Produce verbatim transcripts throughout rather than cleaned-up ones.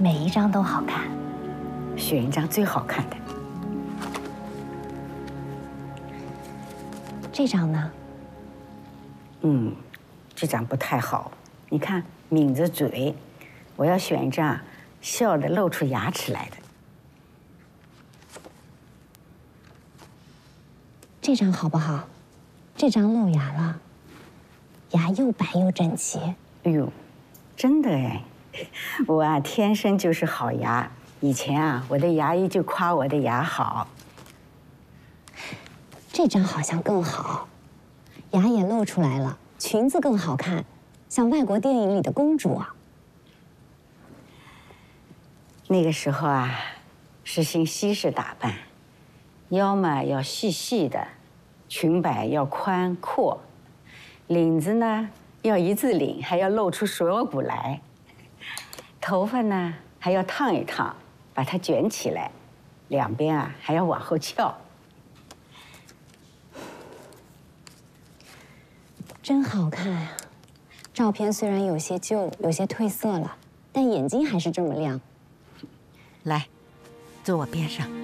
每一张都好看， 选一张最好看的。 这张呢？ 嗯，这张不太好。你看，抿着嘴，我要选一张笑得露出牙齿来的。 这张好不好？这张露牙了，牙又白又整齐。 哎呦，真的哎，我啊天生就是好牙。以前啊，我的牙医就夸我的牙好。 这张好像更好，牙也露出来了，裙子更好看，像外国电影里的公主啊。 那个时候啊，实行西式打扮，腰嘛要细细的，裙摆要宽阔，领子呢要一字领，还要露出锁骨来，头发呢还要烫一烫，把它卷起来，两边啊还要往后翘。 真好看呀！照片虽然有些旧，有些褪色了，但眼睛还是这么亮。 来，坐我边上。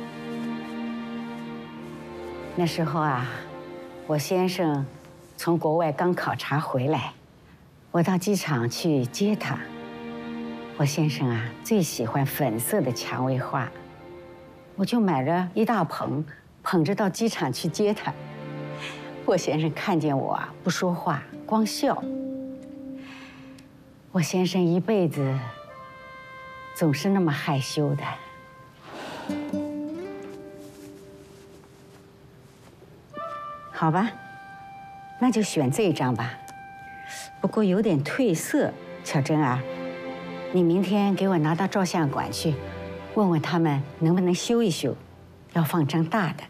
那时候啊，我先生从国外刚考察回来，我到机场去接他。我先生啊最喜欢粉色的蔷薇花，我就买了一大捧，捧着到机场去接他。我先生看见我啊不说话，光笑。我先生一辈子总是那么害羞的。好吧，那就选这张吧。不过有点褪色，巧珍啊，你明天给我拿到照相馆去，问问他们能不能修一修，要放张大的。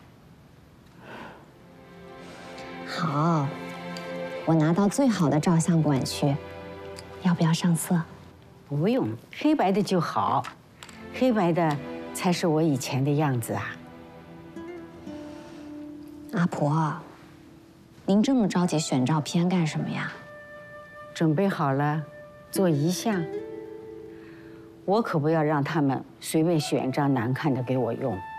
好，我拿到最好的照相馆去。要不要上色？ 不用，黑白的就好，黑白的才是我以前的样子啊。 阿婆，您这么着急选照片干什么呀？ 准备好了，做遗像。我可不要让他们随便选一张难看的给我用。